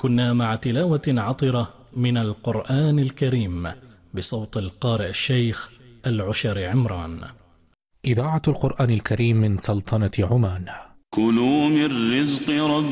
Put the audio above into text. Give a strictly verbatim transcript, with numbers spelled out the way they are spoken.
كنا مع تلاوة عطرة من القرآن الكريم بصوت القارئ الشيخ العشر عمران. إذاعة القرآن الكريم من سلطنة عمان. كلوا من رزق رب